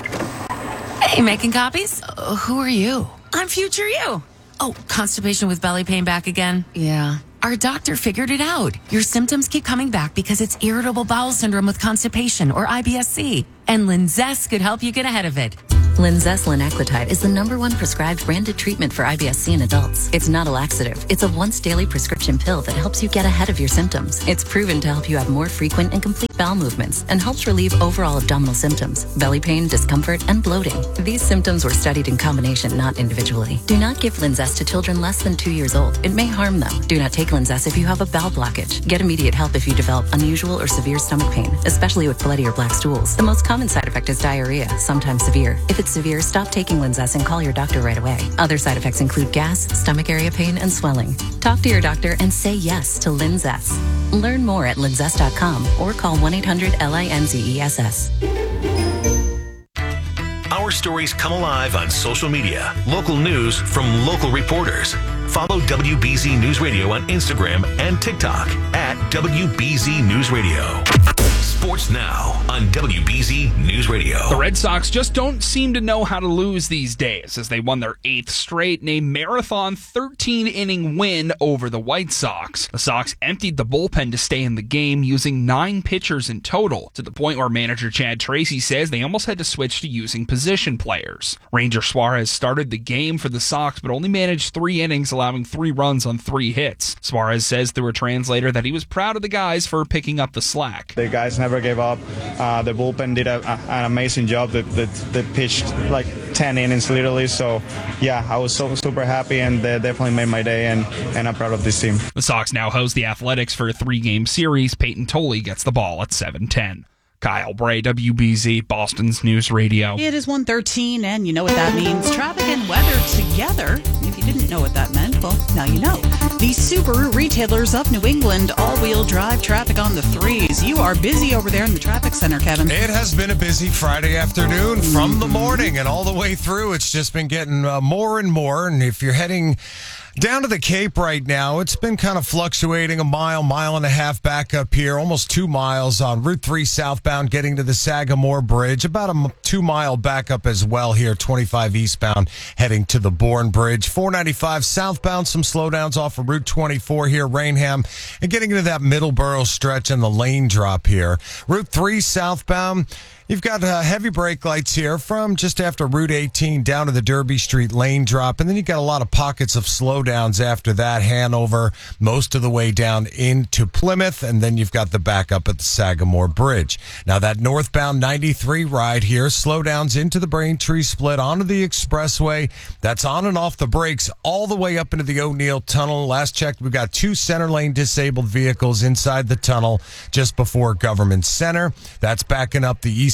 Hey, making copies? Uh, who are you? I'm future you. Oh, constipation with belly pain back again? Yeah. Our doctor figured it out. Your symptoms keep coming back because it's irritable bowel syndrome with constipation, or I B S C. And Linzess could help you get ahead of it. Linzess linaclotide is the number one prescribed branded treatment for I B S C in adults. It's not a laxative. It's a once daily prescription pill that helps you get ahead of your symptoms. It's proven to help you have more frequent and complete bowel movements and helps relieve overall abdominal symptoms, belly pain, discomfort, and bloating. These symptoms were studied in combination, not individually. Do not give Linzess to children less than two years old. It may harm them. Do not take Linzess if you have a bowel blockage. Get immediate help if you develop unusual or severe stomach pain, especially with bloody or black stools. The most common side effect is diarrhea, sometimes severe. If it's severe, stop taking Linzess and call your doctor right away. Other side effects include gas, stomach area pain, and swelling. Talk to your doctor and say yes to Linzess. Learn more at linzess dot com or call one eight hundred L I N Z E S S. Our stories come alive on social media. Local news from local reporters. Follow W B Z News Radio on Instagram and TikTok at W B Z News Radio. Sports now on W B Z News Radio. The Red Sox just don't seem to know how to lose these days as they won their eighth straight in a marathon thirteen-inning win over the White Sox. The Sox emptied the bullpen to stay in the game using nine pitchers in total, to the point where manager Chad Tracy says they almost had to switch to using position players. Ranger Suarez started the game for the Sox but only managed three innings, allowing three runs on three hits. Suarez says through a translator that he was proud of the guys for picking up the slack. The guys never gave up. Uh, the bullpen did a, a, an amazing job. They, they, they pitched like ten innings literally. So, yeah, I was so super happy, and they definitely made my day, and, and I'm proud of this team. The Sox now host the Athletics for a three-game series. Peyton Tolley gets the ball at seven ten. Kyle Bray, W B Z, Boston's News Radio. It is one thirteen, and you know what that means. Traffic and weather together. If you didn't know what that meant, well, now you know. The Subaru retailers of New England, all-wheel drive traffic on the threes. You are busy over there in the traffic center, Kevin. It has been a busy Friday afternoon from the morning and all the way through. It's just been getting uh, more and more, and if you're heading down to the Cape right now, it's been kind of fluctuating a mile, mile and a half back up here, almost two miles on Route three southbound getting to the Sagamore Bridge, about a two mile back up as well here, twenty-five eastbound heading to the Bourne Bridge. four ninety-five southbound, some slowdowns off of Route twenty-four here, Rainham, and getting into that Middleborough stretch and the lane drop here. Route three southbound, you've got uh, heavy brake lights here from just after Route eighteen down to the Derby Street lane drop. And then you've got a lot of pockets of slowdowns after that. Hanover, most of the way down into Plymouth. And then you've got the backup at the Sagamore Bridge. Now that northbound ninety-three ride here, slowdowns into the Braintree split onto the expressway. That's on and off the brakes all the way up into the O'Neill Tunnel. Last check, we've got two center lane disabled vehicles inside the tunnel just before Government Center. That's backing up the east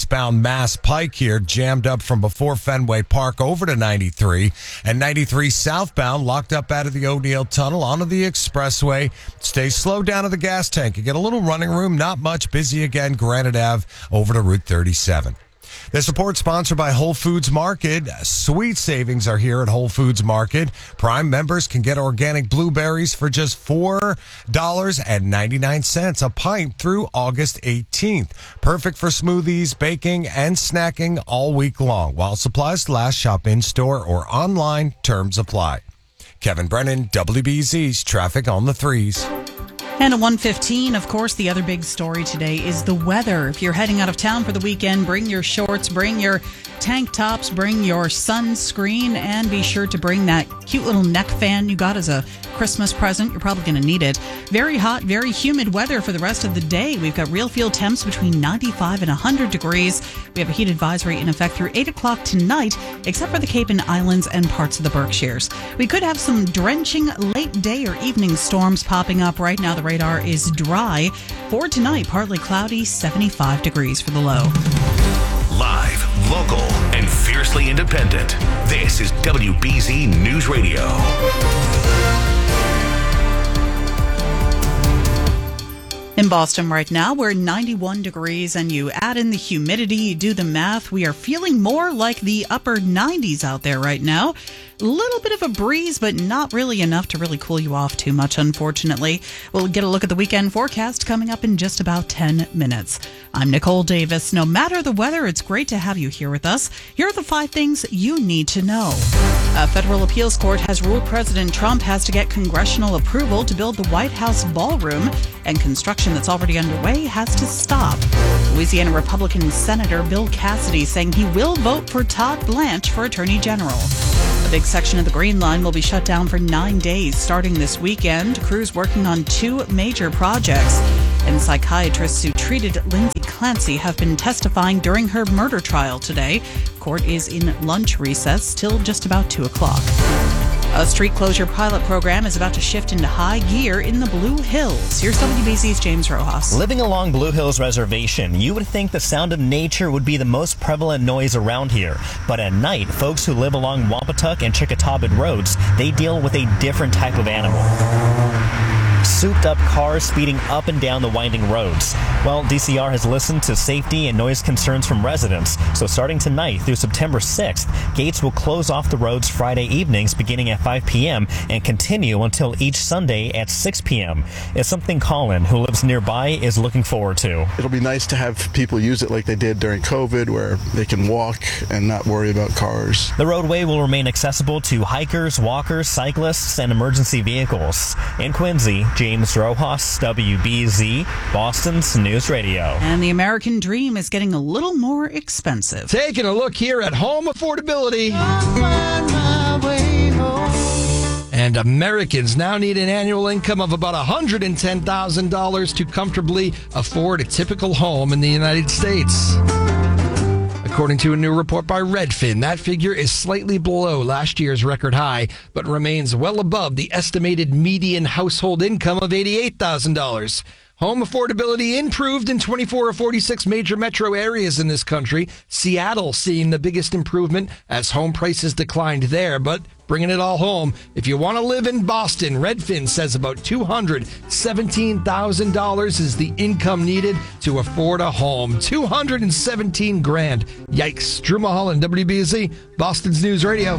eastbound Mass Pike here, jammed up from before Fenway Park over to ninety-three. And ninety-three southbound, locked up out of the O'Neill Tunnel onto the expressway. Stay slow down at the gas tank. You get a little running room, not much. Busy again, Granite Ave over to Route thirty-seven. This report sponsored by Whole Foods Market. Sweet savings are here at Whole Foods Market. Prime members can get organic blueberries for just four dollars and ninety-nine cents a pint through August eighteenth. Perfect for smoothies, baking, and snacking all week long. While supplies last, shop in-store or online. Terms apply. Kevin Brennan, W B Z's Traffic on the Threes. And at one fifteen, of course, the other big story today is the weather. If you're heading out of town for the weekend, bring your shorts, bring your tank tops, bring your sunscreen, and be sure to bring that cute little neck fan you got as a Christmas present. You're probably going to need it. Very hot, very humid weather for the rest of the day. We've got real field temps between ninety-five and one hundred degrees. We have a heat advisory in effect through eight o'clock tonight, except for the Cape and Islands and parts of the Berkshires. We could have some drenching late day or evening storms popping up. Right now, the radar is dry. For tonight, partly cloudy, seventy-five degrees for the low. Live, local, and fiercely independent. This is W B Z News Radio. In Boston right now, we're ninety-one degrees, and you add in the humidity, you do the math, we are feeling more like the upper nineties out there right now. A little bit of a breeze, but not really enough to really cool you off too much, unfortunately. We'll get a look at the weekend forecast coming up in just about ten minutes. I'm Nicole Davis. No matter the weather, it's great to have you here with us. Here are the five things you need to know. A federal appeals court has ruled President Trump has to get congressional approval to build the White House ballroom, and construction that's already underway has to stop. Louisiana Republican Senator Bill Cassidy saying he will vote for Todd Blanche for Attorney General. A big section of the Green Line will be shut down for nine days starting this weekend. Crews working on two major projects. And psychiatrists who treated Lindsay Clancy have been testifying during her murder trial today. Court is in lunch recess till just about two o'clock. A street closure pilot program is about to shift into high gear in the Blue Hills. Here's W B Z's James Rojas. Living along Blue Hills Reservation, you would think the sound of nature would be the most prevalent noise around here. But at night, folks who live along Wampatuck and Chickatawbit roads, they deal with a different type of animal. Souped-up cars speeding up and down the winding roads. Well, D C R has listened to safety and noise concerns from residents, so starting tonight through September sixth, gates will close off the roads Friday evenings beginning at five p.m. and continue until each Sunday at six p.m. It's something Colin, who lives nearby, is looking forward to. It'll be nice to have people use it like they did during COVID, where they can walk and not worry about cars. The roadway will remain accessible to hikers, walkers, cyclists, and emergency vehicles. In Quincy, James Rojas, W B Z, Boston's News Radio. And the American dream is getting a little more expensive. Taking a look here at home affordability. And Americans now need an annual income of about one hundred ten thousand dollars to comfortably afford a typical home in the United States. According to a new report by Redfin, that figure is slightly below last year's record high, but remains well above the estimated median household income of eighty-eight thousand dollars. Home affordability improved in twenty-four of forty-six major metro areas in this country. Seattle seeing the biggest improvement as home prices declined there, but bringing it all home. If you want to live in Boston, Redfin says about two hundred seventeen thousand dollars is the income needed to afford a home. two hundred seventeen grand. Yikes. Drew Mulholland, W B Z, Boston's News Radio.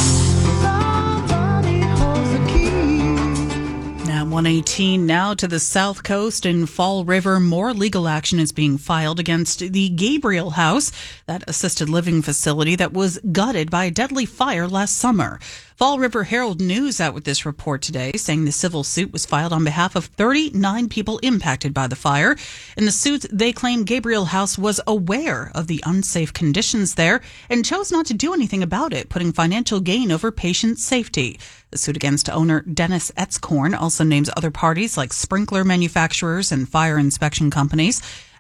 one eighteen now to the South Coast in Fall River. More legal action is being filed against the Gabriel House, that assisted living facility that was gutted by a deadly fire last summer. Fall River Herald News out with this report today, saying the civil suit was filed on behalf of thirty-nine people impacted by the fire. In the suit, they claim Gabriel House was aware of the unsafe conditions there and chose not to do anything about it, putting financial gain over patient safety. The suit against owner Dennis Etzkorn also names other parties like sprinkler manufacturers and fire inspection companies.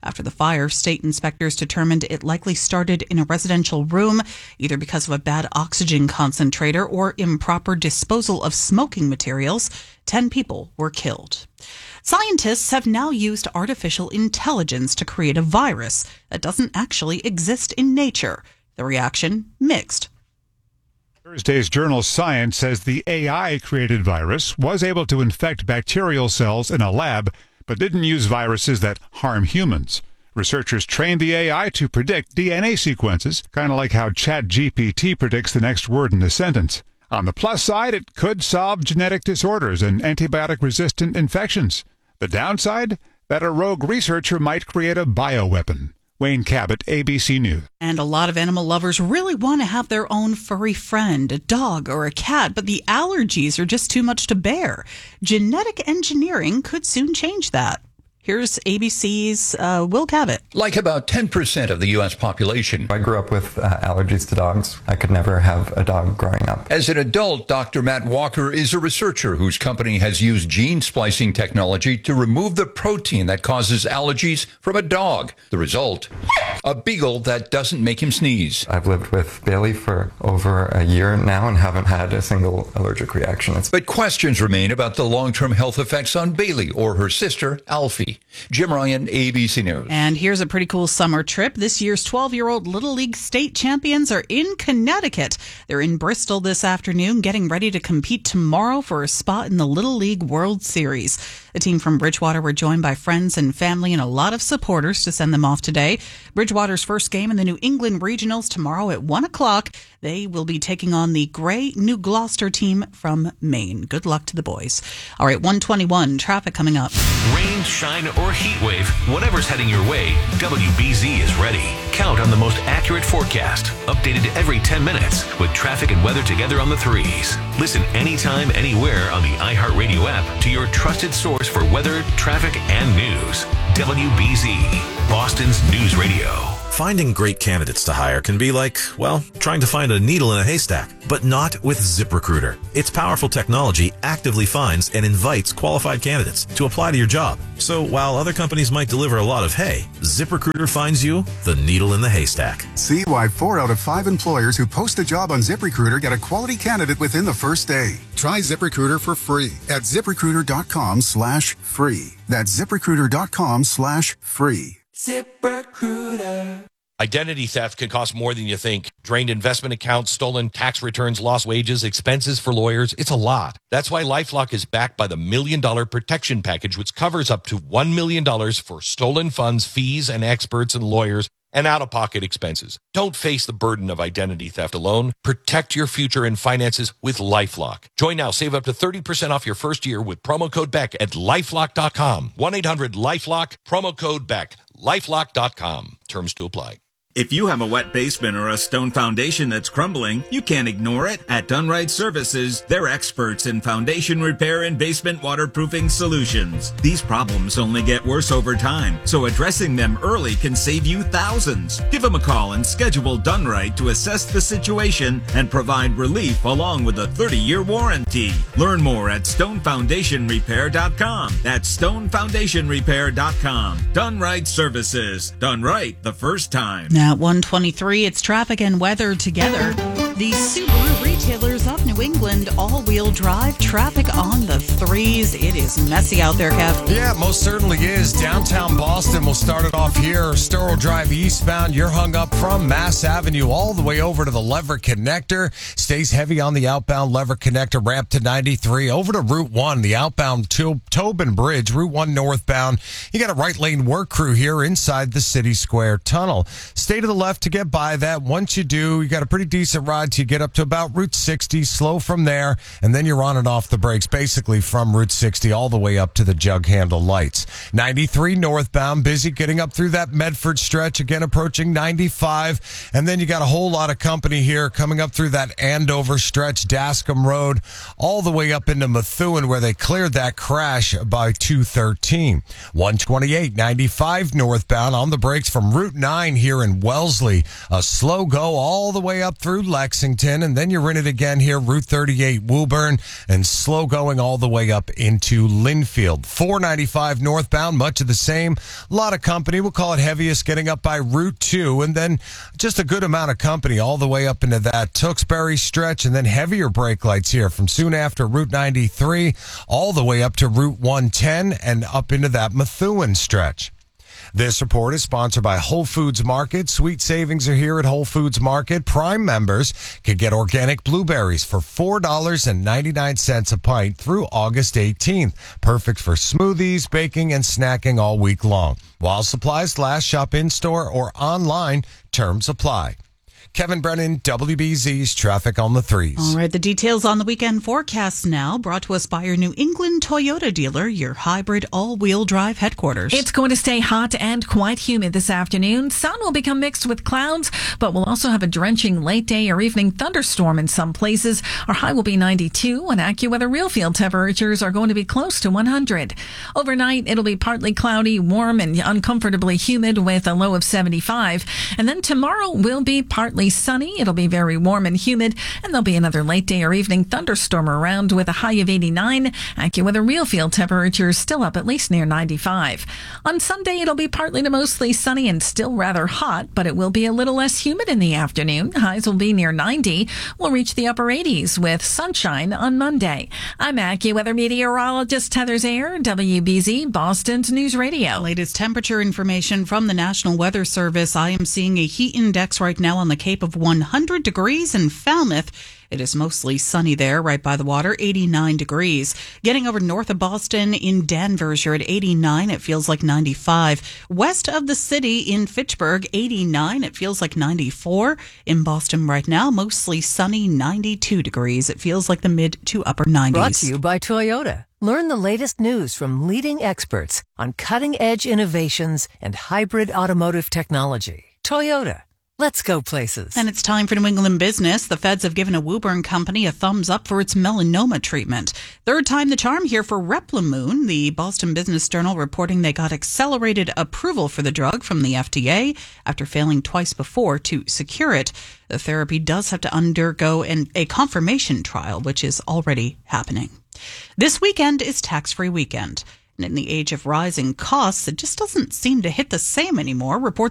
After the fire, state inspectors determined it likely started in a residential room, either because of a bad oxygen concentrator or improper disposal of smoking materials. Ten people were killed. Scientists have now used artificial intelligence to create a virus that doesn't actually exist in nature. The reaction, mixed. Thursday's journal Science says the A I-created virus was able to infect bacterial cells in a lab, but didn't use viruses that harm humans. Researchers trained the A I to predict D N A sequences, kind of like how ChatGPT predicts the next word in a sentence. On the plus side, it could solve genetic disorders and antibiotic-resistant infections. The downside? That a rogue researcher might create a bioweapon. Wayne Cabot, A B C News. And a lot of animal lovers really want to have their own furry friend, a dog or a cat, but the allergies are just too much to bear. Genetic engineering could soon change that. Here's A B C's uh, Will Cabot. Like about ten percent of the U S population. I grew up with uh, allergies to dogs. I could never have a dog growing up. As an adult, Doctor Matt Walker is a researcher whose company has used gene splicing technology to remove the protein that causes allergies from a dog. The result? A beagle that doesn't make him sneeze. I've lived with Bailey for over a year now and haven't had a single allergic reaction. It's- but questions remain about the long-term health effects on Bailey or her sister, Alfie. Jim Ryan, A B C News. And here's a pretty cool summer trip. This year's twelve-year-old Little League state champions are in Connecticut. They're in Bristol this afternoon, getting ready to compete tomorrow for a spot in the Little League World Series. The team from Bridgewater were joined by friends and family and a lot of supporters to send them off today. Bridgewater's first game in the New England Regionals tomorrow at one o'clock. They will be taking on the Gray New Gloucester team from Maine. Good luck to the boys. All right, one twenty-one, traffic coming up. Rain, shine, or heat wave, whatever's heading your way, W B Z is ready. Count on the most accurate forecast, updated every ten minutes, with traffic and weather together on the threes. Listen anytime, anywhere on the iHeartRadio app to your trusted source for weather, traffic, and news. W B Z, Boston's news radio. Finding great candidates to hire can be like, well, trying to find a needle in a haystack, but not with ZipRecruiter. Its powerful technology actively finds and invites qualified candidates to apply to your job. So while other companies might deliver a lot of hay, ZipRecruiter finds you the needle in the haystack. See why four out of five employers who post a job on ZipRecruiter get a quality candidate within the first day. Try ZipRecruiter for free at ZipRecruiter.com slash free. That's ZipRecruiter.com slash free. ZipRecruiter. Identity theft can cost more than you think. Drained investment accounts, stolen tax returns, lost wages, expenses for lawyers. It's a lot. That's why LifeLock is backed by the Million Dollar Protection Package, which covers up to one million dollars for stolen funds, fees, and experts and lawyers, and out-of-pocket expenses. Don't face the burden of identity theft alone. Protect your future and finances with LifeLock. Join now. Save up to thirty percent off your first year with promo code Beck at lifelock dot com. one eight hundred lifelock, promo code Beck. lifelock dot com. Terms to apply. If you have a wet basement or a stone foundation that's crumbling, you can't ignore it. At Dunright Services, they're experts in foundation repair and basement waterproofing solutions. These problems only get worse over time, so addressing them early can save you thousands. Give them a call and schedule Dunright to assess the situation and provide relief along with a thirty-year warranty. Learn more at stone foundation repair dot com. That's stone foundation repair dot com. Dunright Services. Done right the first time. At one twenty-three, it's traffic and weather together. The Subaru retailers of New England, all-wheel drive, traffic on the threes. It is messy out there, Kev. Yeah, most certainly is. Downtown Boston, we'll start it off here. Storrow Drive eastbound, you're hung up from Mass Avenue all the way over to the Lever Connector. Stays heavy on the outbound Lever Connector ramp to ninety-three. Over to Route one, the outbound to Tobin Bridge, Route one northbound. You got a right lane work crew here inside the City Square Tunnel. Stay to the left to get by that. Once you do, you got a pretty decent ride till you get up to about Route sixty, slow from there, and then you're on and off the brakes, basically from Route sixty all the way up to the jug handle lights. ninety-three northbound, busy getting up through that Medford stretch, again approaching ninety-five, and then you got a whole lot of company here coming up through that Andover stretch, Dascom Road, all the way up into Methuen, where they cleared that crash by two thirteen. one twenty-eight, ninety-five northbound on the brakes from Route nine here in Wellesley. A slow go all the way up through Lexington, and then you're in it again here, Route Route thirty-eight Woburn, and slow going all the way up into Linfield. four ninety-five northbound, much of the same. A lot of company. We'll call it heaviest getting up by Route two, and then just a good amount of company all the way up into that Tewksbury stretch, and then heavier brake lights here from soon after Route ninety-three all the way up to Route one ten and up into that Methuen stretch. This report is sponsored by Whole Foods Market. Sweet savings are here at Whole Foods Market. Prime members can get organic blueberries for four dollars and ninety-nine cents a pint through August eighteenth. Perfect for smoothies, baking, and snacking all week long. While supplies last, shop in-store or online. Terms apply. Kevin Brennan, W B Z's Traffic on the Threes. All right, the details on the weekend forecast now, brought to us by your New England Toyota dealer, your hybrid all-wheel drive headquarters. It's going to stay hot and quite humid this afternoon. Sun will become mixed with clouds, but we'll also have a drenching late day or evening thunderstorm in some places. Our high will be ninety-two, and AccuWeather real field temperatures are going to be close to one hundred. Overnight, it'll be partly cloudy, warm, and uncomfortably humid with a low of seventy-five. And then tomorrow will be partly sunny. It'll be very warm and humid, and there'll be another late day or evening thunderstorm around with a high of eighty-nine. AccuWeather real field temperatures still up at least near ninety-five. On Sunday, it'll be partly to mostly sunny and still rather hot, but it will be a little less humid in the afternoon. Highs will be near ninety. We'll reach the upper eighties with sunshine on Monday. I'm AccuWeather meteorologist Heather Zayer, W B Z Boston's News Radio. Latest temperature information from the National Weather Service. I am seeing a heat index right now on the Cape of one hundred degrees in Falmouth. It is mostly sunny there, right by the water, eighty-nine degrees. Getting over north of Boston in Danvers, you're at eighty-nine. It feels like ninety-five. West of the city in Fitchburg, eighty-nine. It feels like ninety-four. In Boston right now, mostly sunny, ninety-two degrees. It feels like the mid to upper nineties. Brought to you by Toyota. Learn the latest news from leading experts on cutting-edge innovations and hybrid automotive technology. Toyota. Let's go places. And it's time for New England business. The feds have given a Woburn company a thumbs up for its melanoma treatment. Third time the charm here for Replimune. The Boston Business Journal reporting they got accelerated approval for the drug from the F D A after failing twice before to secure it. The therapy does have to undergo an, a confirmation trial, which is already happening. This weekend is tax-free weekend. And in the age of rising costs, it just doesn't seem to hit the same anymore. Reports